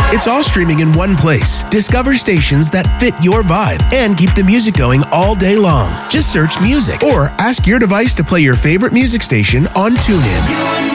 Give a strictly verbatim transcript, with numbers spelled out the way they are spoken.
It's all streaming in one place. Discover stations that fit your vibe and keep the music going all day long. Just search music or ask your device to play your favorite music station on TuneIn.